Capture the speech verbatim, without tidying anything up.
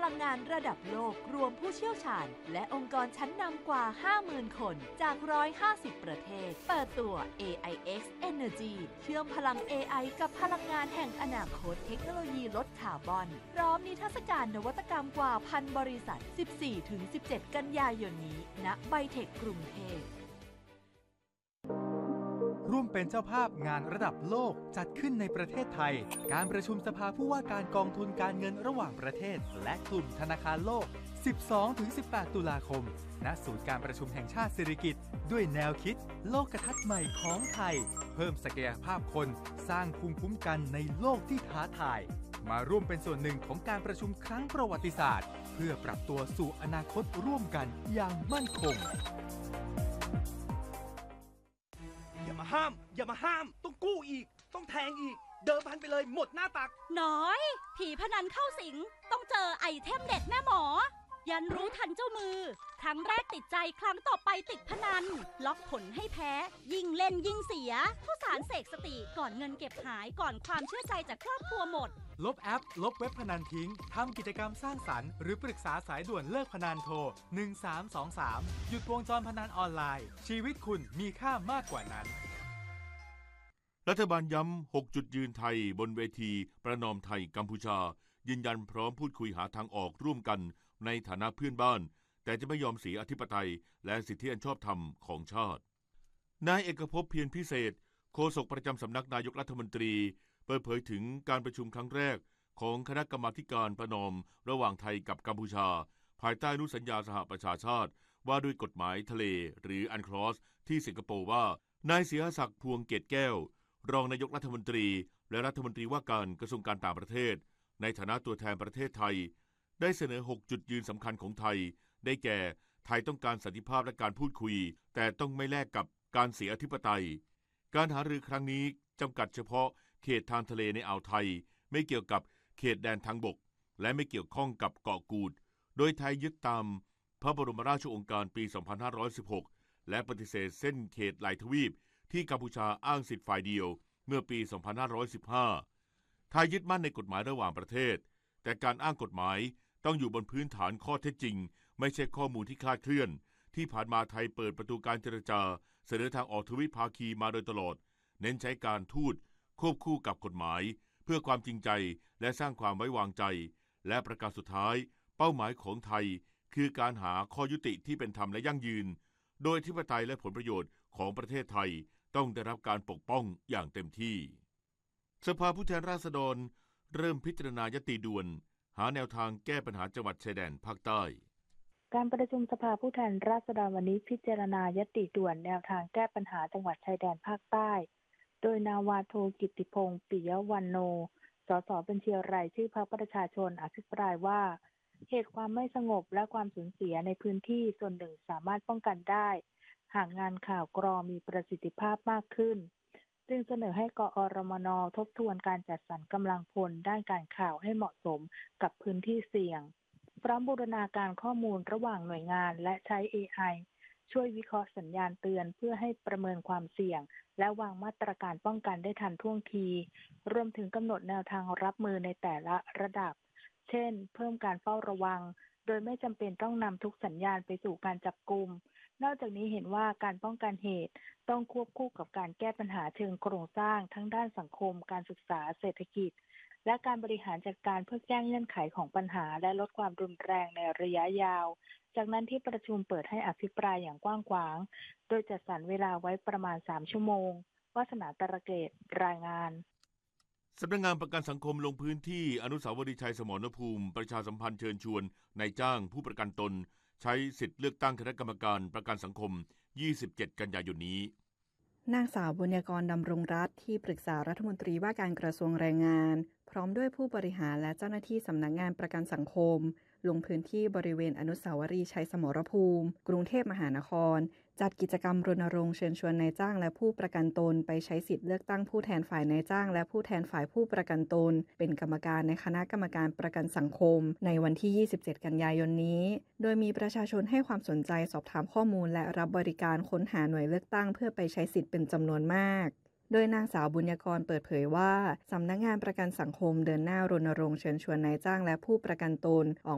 ลังงานระดับโลกรวมผู้เชี่ยวชาญและองค์กรชั้นนำกว่า ห้าหมื่น คนจากหนึ่งร้อยห้าสิบประเทศเปิดตัว เอ ไอ เอ็กซ์ Energy เชื่อมพลัง เอ ไอ กับพลังงานแห่งอนาคตเทคโนโลยีลดคาร์บอนพร้อมนิทรรศการนวัตกรรมกว่าพันบริษัท สิบสี่ถึงสิบเจ็ด กันยายนนี้ณไบเทคกรุงเทพร่วมเป็นเจ้าภาพงานระดับโลกจัดขึ้นในประเทศไทยการประชุมสภาผู้ว่าการกองทุนการเงินระหว่างประเทศและกลุ่มธนาคารโลก สิบสองถึงสิบแปด ตุลาคมณศูนย์การประชุมแห่งชาติสิริกิติ์ด้วยแนวคิดโลกทัศน์ใหม่ของไทยเพิ่มศักยภาพคนสร้างภูมิคุ้มกันในโลกที่ท้าทายมาร่วมเป็นส่วนหนึ่งของการประชุมครั้งประวัติศาสตร์เพื่อปรับตัวสู่อนาคตร่วมกันอย่างมั่นคงอย่ามาห้ามอย่ามาห้ามต้องกู้อีกต้องแทงอีกเดิมพันไปเลยหมดหน้าตักน้อยผีพนันเข้าสิงต้องเจอไอเทมเด็ดแม่หมอยันรู้ทันเจ้ามือครั้งแรกติดใจครั้งต่อไปติดพนันล็อกผลให้แพ้ยิ่งเล่นยิ่งเสียข้าวสารเสกสติก่อนเงินเก็บหายก่อนความเชื่อใจจากครอบครัวหมดลบแอปลบเว็บพนันทิ้งทำกิจกรรมสร้างสรรค์หรือปรึกษาสายด่วนเลิกพนันโทรหนึ่งสามสองสามหยุดวงจรพนันออนไลน์ชีวิตคุณมีค่ามากกว่านั้นรัฐบาลย้ำหกจุดยืนไทยบนเวทีประนอมไทยกัมพูชายืนยันพร้อมพูดคุยหาทางออกร่วมกันในฐานะเพื่อนบ้านแต่จะไม่ยอมเสียอธิปไตยและสิทธิอันชอบธรรมของชาตินายเอกภพเพียรพิเศษโฆษกประจำสำนักนายกรัฐมนตรีเปิดเผยถึงการประชุมครั้งแรกของคณะกรรมาการประนอมระหว่างไทยกับกัมพูชาภายใต้อนุสัญญาสหประชาชาติว่าด้วยกฎหมายทะเลหรืออันคลอสที่สิงคโปร์ว่านายเสียศักดิ์พวงเกตแก้วรองนายกรัฐมนตรีและรัฐมนตรีว่าการกระทรวงการต่างประเทศในฐานะตัวแทนประเทศไทยได้เสนอหกจุดยืนสำคัญของไทยได้แก่ไทยต้องการสันติภาพและการพูดคุยแต่ต้องไม่แลกกับการเสียอธิปไตยการหารือครั้งนี้จำกัดเฉพาะเขตทางทะเลในอ่าวไทยไม่เกี่ยวกับเขตแดนทางบกและไม่เกี่ยวข้องกับเกาะกูดโดยไทยยึดตามพระบรมราชโองการปีสองพันห้าร้อยสิบหกและปฏิเสธเส้นเขตหลายทวีปที่กัมพูชาอ้างสิทธิ์ฝ่ายเดียวเมื่อปีสองพันห้าร้อยสิบห้าไทยยึดมั่นในกฎหมายระหว่างประเทศแต่การอ้างกฎหมายต้องอยู่บนพื้นฐานข้อเท็จจริงไม่ใช่ข้อมูลที่คลาดเคลื่อนที่ผ่านมาไทยเปิดประตูการเจรจาเสนอทางออกทวิภาคีมาโดยตลอดเน้นใช้การทูตควบคู่กับกฎหมายเพื่อความจริงใจและสร้างความไว้วางใจและประการสุดท้ายเป้าหมายของไทยคือการหาข้อยุติที่เป็นธรรมและยั่งยืนโดยอธิปไตยและผลประโยชน์ของประเทศไทยต้องได้รับการปกป้องอย่างเต็มที่สภาผู้แทนราษฎรเริ่มพิจารณายติด่วนหาแนวทางแก้ปัญหาจังหวัดชายแดนภาคใต้การประชุมสภาผู้แทนราษฎรวันนี้พิจารณายติด่วนแนวทางแก้ปัญหาจังหวัดชายแดนภาคใต้โดยนาวาโทกิตติพงษ์ปิยวรรณโนสสบัญชีรายชื่อพรรคประชาชนอภิปรายว่าเหตุความไม่สงบและความสูญเสียในพื้นที่ส่วนหนึ่งสามารถป้องกันได้หากงานข่าวกรองมีประสิทธิภาพมากขึ้นจึงเสนอให้กอรมน.ทบทวนการจัดสรรกำลังพลด้านการข่าวให้เหมาะสมกับพื้นที่เสี่ยงพร้อมบูรณาการข้อมูลระหว่างหน่วยงานและใช้ เอ ไอ ช่วยวิเคราะห์สัญญาณเตือนเพื่อให้ประเมินความเสี่ยงและวางมาตรการป้องกันได้ทันท่วงทีรวมถึงกำหนดแนวทางรับมือในแต่ละระดับเช่นเพิ่มการเฝ้าระวังโดยไม่จำเป็นต้องนำทุกสัญญาณไปสู่การจับกุมนอกจากนี้เห็นว่าการป้องกันเหตุต้องควบคู่กับการแก้ปัญหาเชิงโครงสร้างทั้งด้านสังคมการศึกษาเศรษฐกิจและการบริหารจัดการเพื่อแก้เงื่อนไขของปัญหาและลดความรุนแรงในระยะยาวจากนั้นที่ประชุมเปิดให้อภิปรายอย่างกว้างขวางโดยจัดสรรเวลาไว้ประมาณสามชั่วโมงวาสนาตระเกตรายงานสำนักงานประกันสังคมลงพื้นที่อนุสาวรีย์ชัยสมรภูมิประชาสัมพันธ์เชิญชวนนายจ้างผู้ประกันตนใช้สิทธิเลือกตั้งคณะกรรมการประกันสังคมยี่สิบเจ็ดกันยายนนี้นางสาวบุญญากรดำรงรัตน์ที่ปรึกษารัฐมนตรีว่าการกระทรวงแรงงานพร้อมด้วยผู้บริหารและเจ้าหน้าที่สำนักงานประกันสังคมลงพื้นที่บริเวณอนุสาวรีย์ชัยสมรภูมิกรุงเทพมหานครจัดกิจกรรมรณรงค์เชิญชวนนายจ้างและผู้ประกันตนไปใช้สิทธิเลือกตั้งผู้แทนฝ่ายนายจ้างและผู้แทนฝ่ายผู้ประกันตนเป็นกรรมการในคณะกรรมการประกันสังคมในวันที่ยี่สิบเจ็ดกันยายนนี้โดยมีประชาชนให้ความสนใจสอบถามข้อมูลและรับบริการค้นหาหน่วยเลือกตั้งเพื่อไปใช้สิทธิ์เป็นจำนวนมากโดยนางสาวบุญญากรเปิดเผยว่าสำนักงานประกันสังคมเดินหน้ารณรงค์เชิญชวนนายจ้างและผู้ประกันตนออก